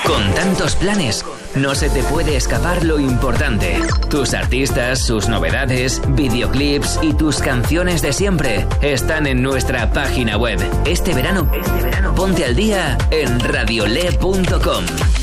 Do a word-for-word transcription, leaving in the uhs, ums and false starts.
Con tantos planes, no se te puede escapar lo importante. Tus artistas, sus novedades, videoclips y tus canciones de siempre están en nuestra página web. Este verano, este verano ponte al día en radiole punto com.